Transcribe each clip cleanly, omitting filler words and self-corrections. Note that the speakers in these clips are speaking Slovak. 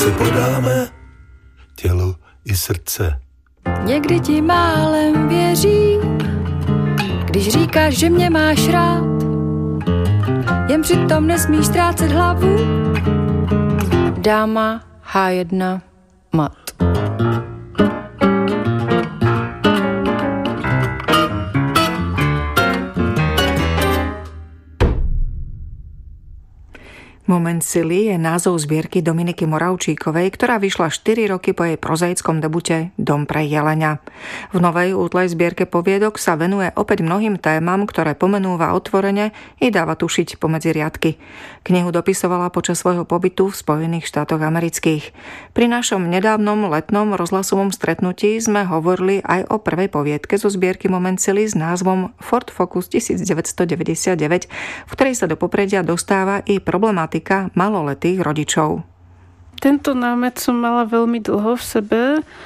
se podáme tělo i srdce. Někdy ti málem věřím, když říkáš, že mě máš rád, jen přitom nesmíš ztrácet hlavu. Dáma H1 mat. Moment sily je názov zbierky Dominiky Moravčíkovej, ktorá vyšla 4 roky po jej prozaickom debute Dom pre jelenia. V novej útlej zbierke poviedok sa venuje opäť mnohým témam, ktoré pomenúva otvorene i dáva tušiť pomedzi riadky. Knihu dopisovala počas svojho pobytu v Spojených štátoch amerických. Pri našom nedávnom letnom rozhlasovom stretnutí sme hovorili aj o prvej poviedke zo zbierky Moment sily s názvom Ford Focus 1999, v ktorej sa do popredia dostáva i problematika maloletých rodičov. Tento námet som mala veľmi dlho v sebe.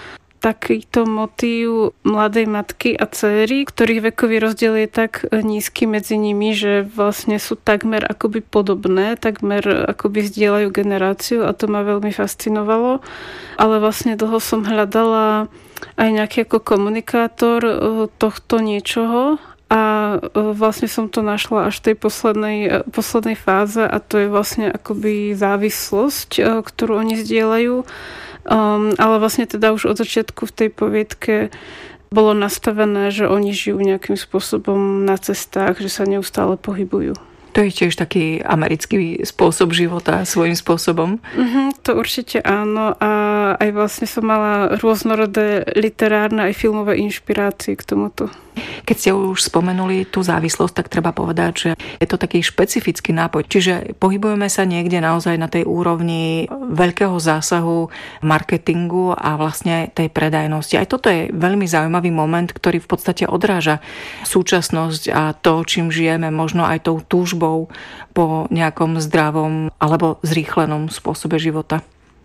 Takýto motív mladej matky a dcéry, ktorých vekový rozdiel je tak nízky medzi nimi, že vlastne sú takmer akoby podobné, takmer akoby zdieľajú generáciu a to ma veľmi fascinovalo. Ale vlastne dlho som hľadala aj nejaký ako komunikátor tohto niečoho. A vlastne som to našla až v tej poslednej fáze a to je vlastne akoby závislosť, ktorú oni zdieľajú. Ale vlastne teda už od začiatku v tej poviedke bolo nastavené, že oni žijú nejakým spôsobom na cestách, že sa neustále pohybujú. To je tiež taký americký spôsob života svojím spôsobom? To určite áno a aj vlastne som mala rôznorodé literárne aj filmové inšpirácie k tomuto. Keď ste už spomenuli tú závislosť, tak treba povedať, že je to taký špecifický nápoj. Čiže pohybujeme sa niekde naozaj na tej úrovni veľkého zásahu marketingu a vlastne tej predajnosti. Aj toto je veľmi zaujímavý moment, ktorý v podstate odráža súčasnosť a to, čím žijeme, možno aj tou túžbou po nejakom zdravom alebo zrýchlenom spôsobe života.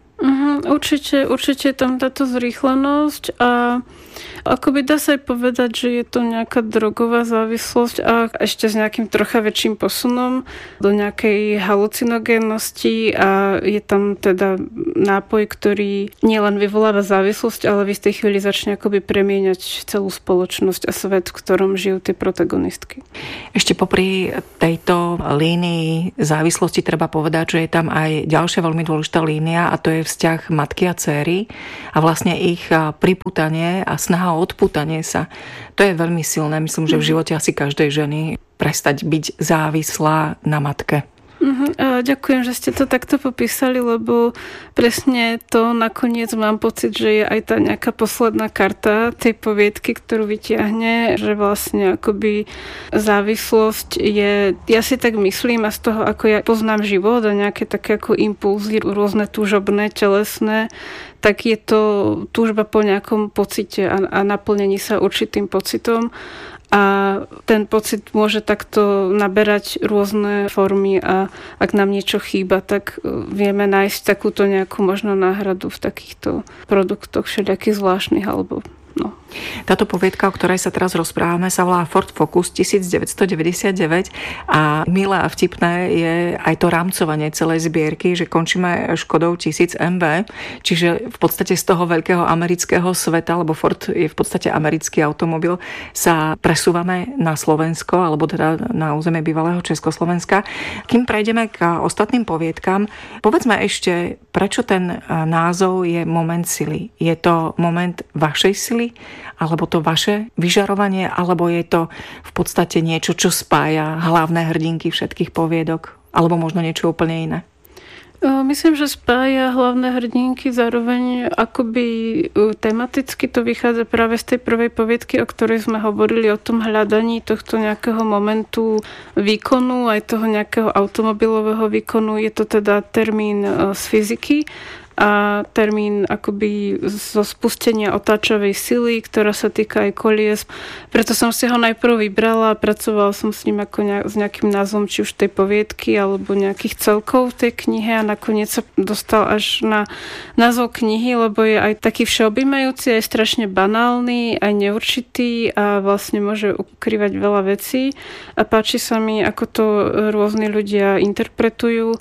Určite je tam táto zrýchlenosť a akoby dá sa aj povedať, že je to nejaká drogová závislosť a ešte s nejakým trocha väčším posunom do nejakej halucinogénnosti a je tam teda nápoj, ktorý nielen vyvoláva závislosť, ale v istej chvíli začne akoby premieňať celú spoločnosť a svet, v ktorom žijú tie protagonistky. Ešte popri tejto línii závislosti treba povedať, že je tam aj ďalšia veľmi dôležitá línia a to je vzťah matky a dcéry a vlastne ich pripútanie a snaha o odpútanie sa. To je veľmi silné. Myslím, že v živote asi každej ženy prestať byť závislá na matke. Ďakujem, že ste to takto popísali, lebo presne to nakoniec mám pocit, že je aj tá nejaká posledná karta tej poviedky, ktorú vytiahne, že vlastne akoby závislosť je, ja si tak myslím a z toho, ako ja poznám život a nejaké také ako impulzy, rôzne túžobné, telesné, tak je to túžba po nejakom pocite a naplnení sa určitým pocitom. A ten pocit môže takto naberať rôzne formy a ak nám niečo chýba, tak vieme nájsť takúto nejakú možno náhradu v takýchto produktoch všelijakých zvláštnych alebo no. Táto poviedka, o ktorej sa teraz rozprávame, sa volá Ford Focus 1999 a milé a vtipné je aj to rámcovanie celej zbierky, že končíme Škodou 1000 MB, čiže v podstate z toho veľkého amerického sveta, lebo Ford je v podstate americký automobil, sa presúvame na Slovensko, alebo teda na územie bývalého Československa. Kým prejdeme k ostatným poviedkam, povedzme ešte, prečo ten názov je Moment sily. Je to moment vašej sily, alebo to vaše vyžarovanie, alebo je to v podstate niečo, čo spája hlavné hrdinky všetkých poviedok, alebo možno niečo úplne iné? Myslím, že spája hlavné hrdinky, zároveň akoby tematicky to vychádza práve z tej prvej poviedky, o ktorej sme hovorili, o tom hľadaní tohto nejakého momentu výkonu, aj toho nejakého automobilového výkonu. Je to teda termín z fyziky a termín akoby zo spustenia otáčavej sily, ktorá sa týka aj kolies. Preto som si ho najprv vybrala a pracovala som s ním ako s nejakým názvom či už tej poviedky alebo nejakých celkov tej knihy a nakoniec sa dostal až na názov knihy, lebo je aj taký všeobjímajúci, aj strašne banálny, aj neurčitý a vlastne môže ukrývať veľa vecí a páči sa mi, ako to rôzni ľudia interpretujú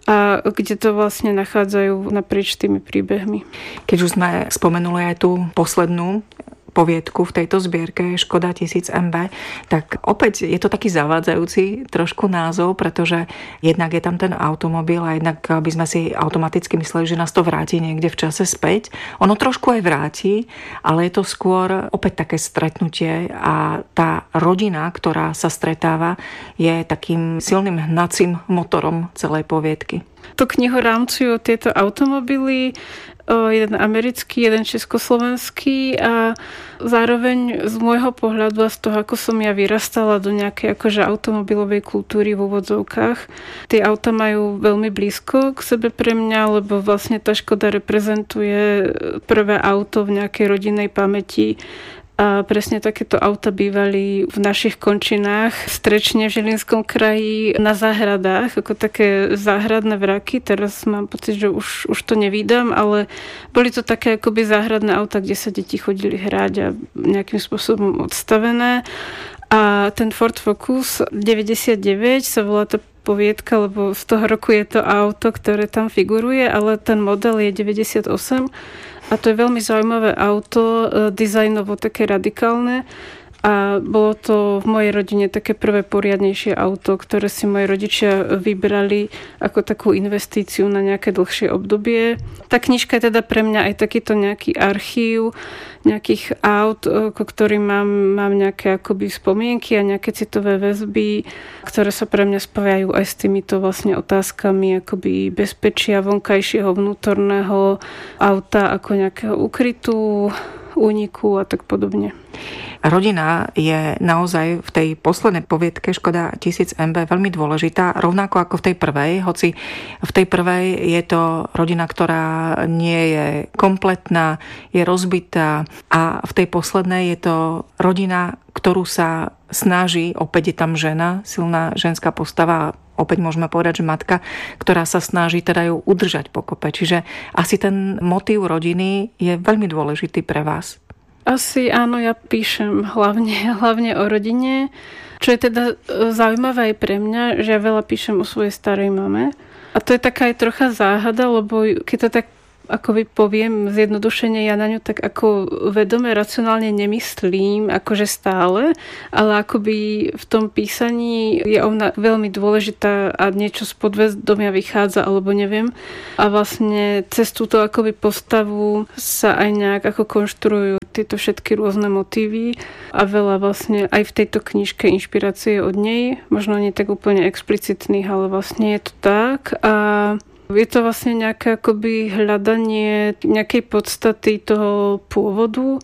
a kde to vlastne nachádzajú naprieč tými príbehmi. Keď už sme spomenuli aj tú poslednú poviedku v tejto zbierke Škoda 1000 MB, tak opäť je to taký zavádzajúci trošku názov, pretože jednak je tam ten automobil a jednak by sme si automaticky mysleli, že nás to vráti niekde v čase späť. Ono trošku aj vráti, ale je to skôr opäť také stretnutie a tá rodina, ktorá sa stretáva, je takým silným hnacím motorom celej poviedky. To knihu rámcujú tieto automobily, jeden americký, jeden československý a zároveň z môjho pohľadu a z toho, ako som ja vyrastala do nejakej akože automobilovej kultúry v úvodzovkách, tie auta majú veľmi blízko k sebe pre mňa, lebo vlastne tá Škoda reprezentuje prvé auto v nejakej rodinnej pamäti. A presne takéto auta bývali v našich končinách, strečne v Žilinskom kraji, na záhradách, ako také záhradné vraky. Teraz mám pocit, že už to nevídam, ale boli to také akoby záhradné auta, kde sa deti chodili hrať a nejakým spôsobom odstavené. A ten Ford Focus 99 sa volá tá poviedka, lebo z toho roku je to auto, ktoré tam figuruje, ale ten model je 98. A to je veľmi zaujímavé auto, dizajnovo také radikálne. A bolo to v mojej rodine také prvé poriadnejšie auto, ktoré si moji rodičia vybrali ako takú investíciu na nejaké dlhšie obdobie. Tá knižka je teda pre mňa aj takýto nejaký archív nejakých aut, ko ktorým mám nejaké akoby spomienky a nejaké citové väzby, ktoré sa pre mňa spájajú aj s týmito vlastne otázkami akoby bezpečia vonkajšieho vnútorného auta ako nejakého ukrytu, úniku a tak podobne. Rodina je naozaj v tej poslednej poviedke Škoda 1000 MB veľmi dôležitá, rovnako ako v tej prvej, hoci v tej prvej je to rodina, ktorá nie je kompletná, je rozbitá a v tej poslednej je to rodina, ktorú sa snaží, opäť je tam žena, silná ženská postava, opäť môžeme povedať, že matka, ktorá sa snaží teda ju udržať pokope. Čiže asi ten motív rodiny je veľmi dôležitý pre vás. Asi áno, ja píšem hlavne o rodine, čo je teda zaujímavé aj pre mňa, že ja veľa píšem o svojej starej mame. A to je taká aj trocha záhada, lebo keď to tak akoby poviem zjednodušene, ja na ňu tak ako vedome, racionálne nemyslím, akože stále, ale akoby v tom písaní je ona veľmi dôležitá a niečo z podvedomia vychádza, alebo neviem. A vlastne cez túto akoby postavu sa aj nejak ako konštruujú tieto všetky rôzne motívy a veľa vlastne aj v tejto knižke inšpirácie od nej, možno nie tak úplne explicitných, ale vlastne je to tak. A je to vlastne nejaké akoby hľadanie nejakej podstaty toho pôvodu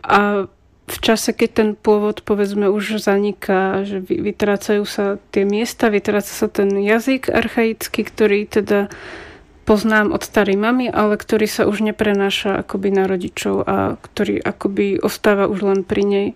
a v čase, keď ten pôvod povedzme už zaniká, že vytrácajú sa tie miesta, vytráca sa ten jazyk archaický, ktorý teda poznám od starej mamy, ale ktorý sa už neprenáša akoby na rodičov a ktorý akoby ostáva už len pri nej.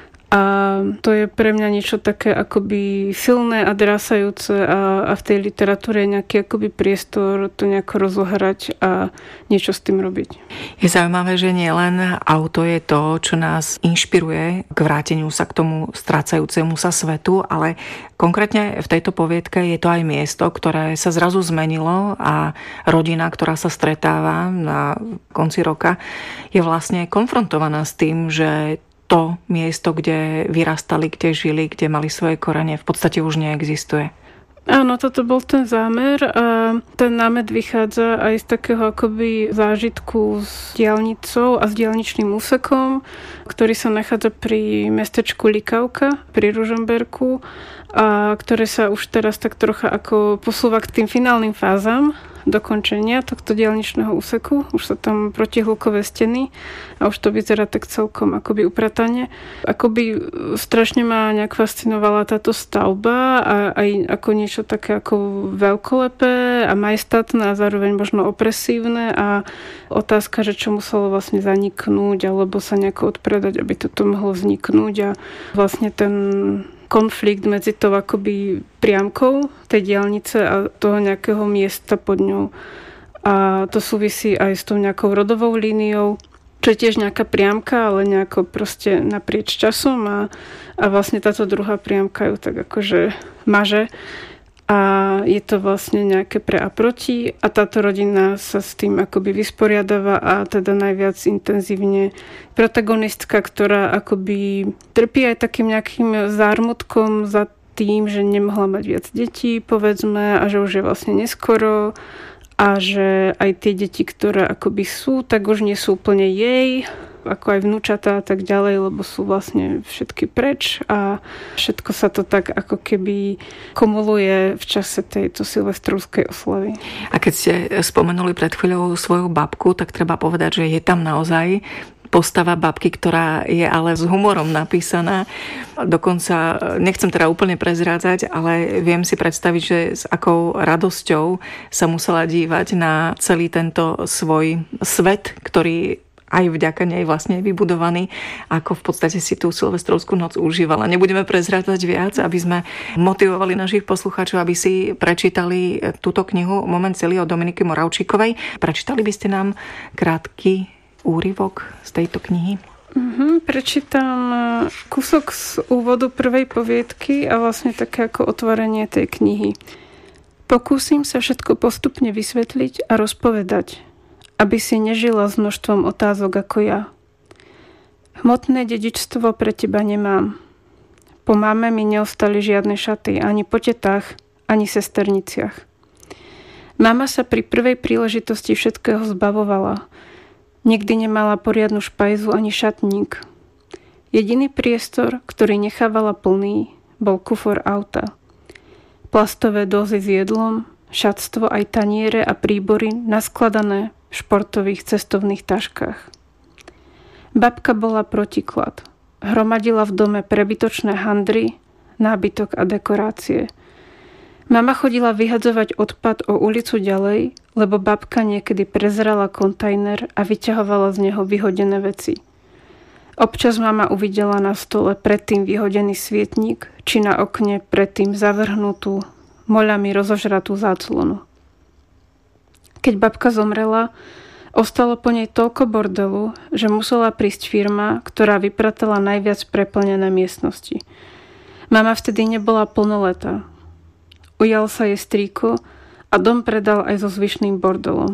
A to je pre mňa niečo také akoby silné a drásajúce a v tej literatúre je nejaký akoby priestor to nejako rozohrať a niečo s tým robiť. Je zaujímavé, že nie len auto je to, čo nás inšpiruje k vráteniu sa k tomu strácajúcemu sa svetu, ale konkrétne v tejto poviedke je to aj miesto, ktoré sa zrazu zmenilo a rodina, ktorá sa stretáva na konci roka, je vlastne konfrontovaná s tým, že to miesto, kde vyrastali, kde žili, kde mali svoje korene, v podstate už neexistuje. Áno, toto bol ten zámer a ten námet vychádza aj z takého akoby zážitku s diaľnicou a s diaľničným úsekom, ktorý sa nachádza pri mestečku Likavka, pri Ružomberku a ktoré sa už teraz tak trocha ako posúva k tým finálnym fázam dokončenia tohto diaľničného úseku. Už sa tam protihlukové steny a už to vyzerá tak celkom akoby upratane. Akoby strašne ma nejak fascinovala táto stavba a aj ako niečo také ako veľkolepé a majestátne a zároveň možno opresívne a otázka, že čo muselo vlastne zaniknúť alebo sa nejako odpredať, aby toto mohlo vzniknúť a vlastne ten konflikt medzi tou akoby priamkou tej diaľnice a toho nejakého miesta pod ňou. A to súvisí aj s tou nejakou rodovou líniou, čo je tiež nejaká priamka, ale nejako proste naprieč časom a vlastne táto druhá priamka ju tak akože maže. a je to vlastne nejaké pre a proti a táto rodina sa s tým akoby vysporiadáva a teda najviac intenzívne protagonistka, ktorá akoby trpí aj takým nejakým zármutkom za tým, že nemohla mať viac detí, povedzme, a že už je vlastne neskoro a že aj tie deti, ktoré akoby sú, tak už nie sú úplne jej, ako aj vnúčatá a tak ďalej, lebo sú vlastne všetky preč a všetko sa to tak ako keby kumuluje v čase tejto silvestrovskej oslavy. A keď ste spomenuli pred chvíľou svoju babku, tak treba povedať, že je tam naozaj postava babky, ktorá je ale s humorom napísaná. Dokonca, nechcem teda úplne prezrádzať, ale viem si predstaviť, že s akou radosťou sa musela dívať na celý tento svoj svet, ktorý aj vďaka nej vlastne je vybudovaný, ako v podstate si tú silvestrovskú noc užívala. Nebudeme prezrádzať viac, aby sme motivovali našich poslucháčov, aby si prečítali túto knihu Moment silly od Dominiky Moravčíkovej. Prečítali by ste nám krátky úryvok z tejto knihy? Prečítam kúsok z úvodu prvej poviedky a vlastne také ako otvorenie tej knihy. Pokúsim sa všetko postupne vysvetliť a rozpovedať, aby si nežila s množstvom otázok ako ja. Hmotné dedičstvo pre teba nemám. Po mame mi neostali žiadne šaty, ani po tetách, ani sesterniciach. Mama sa pri prvej príležitosti všetkého zbavovala. Nikdy nemala poriadnu špajzu ani šatník. Jediný priestor, ktorý nechávala plný, bol kufor auta. Plastové dozy s jedlom, šatstvo aj taniere a príbory naskladané v športových cestovných taškách. Babka bola protiklad. Hromadila v dome prebytočné handry, nábytok a dekorácie. Mama chodila vyhadzovať odpad o ulicu ďalej, lebo babka niekedy prezrala kontajner a vyťahovala z neho vyhodené veci. Občas mama uvidela na stole predtým vyhodený svietnik, či na okne predtým zavrhnutú, moľami rozožratú záclonu. Keď babka zomrela, ostalo po nej toľko bordelu, že musela prísť firma, ktorá vypratala najviac preplnené miestnosti. Mama vtedy nebola plnoletá. Ujal sa jej strýko a dom predal aj so zvyšným bordelom.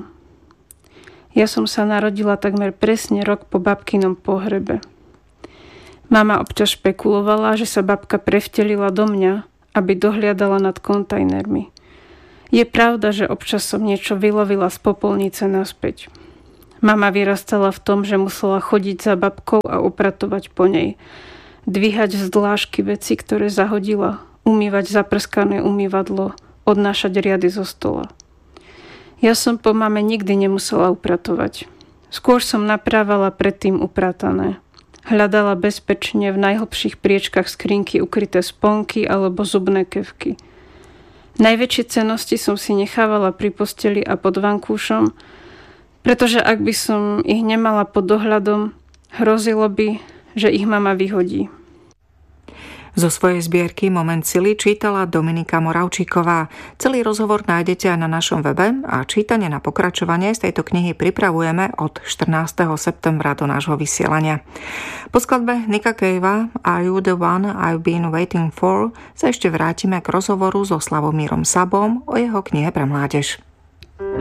Ja som sa narodila takmer presne rok po babkinom pohrebe. Mama občas špekulovala, že sa babka prevtelila do mňa, aby dohliadala nad kontajnermi. Je pravda, že občas som niečo vylovila z popolnice naspäť. Mama vyrastala v tom, že musela chodiť za babkou a upratovať po nej. Dvíhať z dlášky veci, ktoré zahodila, umývať zaprskané umývadlo, odnášať riady zo stola. Ja som po mame nikdy nemusela upratovať. Skôr som naprávala predtým upratané. Hľadala bezpečne v najhlbších priečkach skrinky ukryté sponky alebo zubné kevky. Najväčšie cennosti som si nechávala pri posteli a pod vankúšom, pretože ak by som ich nemala pod dohľadom, hrozilo by, že ich mama vyhodí. Zo svojej zbierky Moment silly čítala Dominika Moravčíková. Celý rozhovor nájdete aj na našom webe a čítanie na pokračovanie z tejto knihy pripravujeme od 14. septembra do nášho vysielania. Po skladbe Nicka Cavea Are You the One I've Been Waiting For sa ešte vrátime k rozhovoru so Slavomírom Sabom o jeho knihe pre mládež.